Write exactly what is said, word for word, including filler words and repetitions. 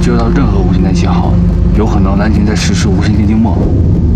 接收到任何无线电信号，有可能蓝鲸在实施无线电静默。